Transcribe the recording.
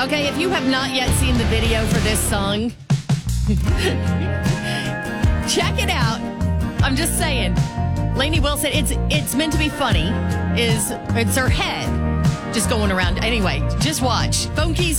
Okay, if you have not yet seen the video for this song, check it out. I'm just saying. Lainey Wilson, it's meant to be funny. It's her head just going around. Anyway, just watch. Phone Keys